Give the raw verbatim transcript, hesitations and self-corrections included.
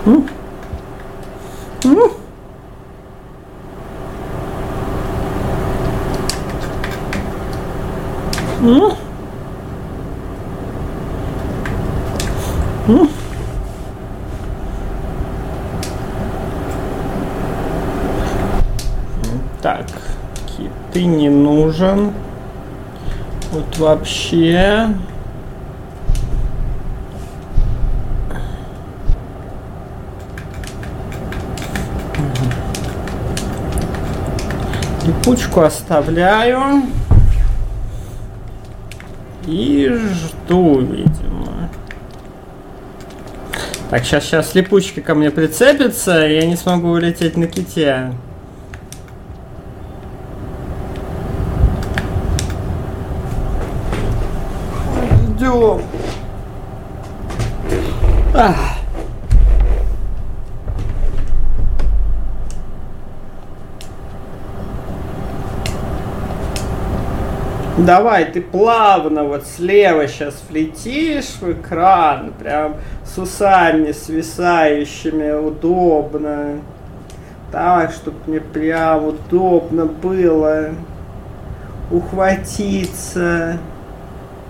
М? М? М? М? Так, ты не нужен. Вот вообще. Липучку оставляю. И жду, видимо. Так, сейчас, сейчас липучка ко мне прицепится, и я не смогу улететь на ките. Идем. Ах. Давай, ты плавно вот слева сейчас влетишь в экран, прям с усами свисающими, удобно. Так, чтобы мне прям удобно было ухватиться.